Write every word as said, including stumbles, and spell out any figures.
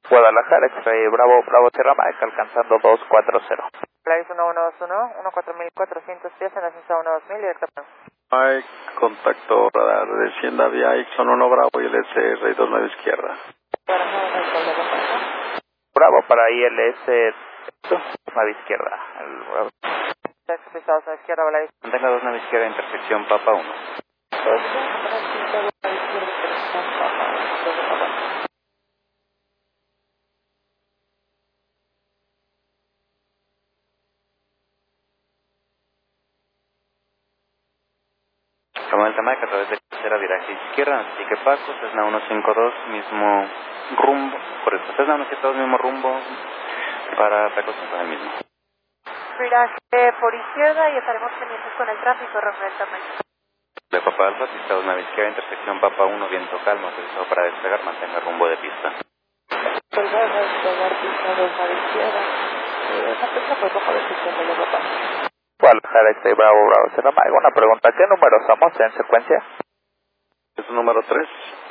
Guadalajara, X-Ray Bravo, Bravo Sierra Mike, alcanzando dos cuatro cero. Flight uno uno dos uno, uno cuatro mil cuatrocientos pies en ascenso a uno dos mil, directo plan. Mike, contacto radar, descienda vía Ixon uno Bravo y L S R dos nueve izquierda. Bravo para I L S nueve izquierda. El Bravo. Pisados a la izquierda, Volaris. Mantenga dos nueve izquierda, intersección Papa uno. Toma Delta Mike a través de tercera viraje izquierda, Antique Paco, Cessna uno cinco dos, mismo rumbo, correcto, Cessna uno siete dos, mismo rumbo para Paco cinco el mismo. Viraje por izquierda y estaremos pendientes con el tráfico, Rafael Tamayo. De Papa Alfa, pista dos nueve izquierda, intersección Papa uno, viento calmo, autorizado para despegar, mantenga rumbo de pista. Perdón, despegar pista dos nueve izquierda. Esa pista fue bajo de pista de la Papa. Guadalajara, X-Ray Bravo, Bravo Sierra Mike. Una pregunta, ¿qué número somos en secuencia? Es el número tres.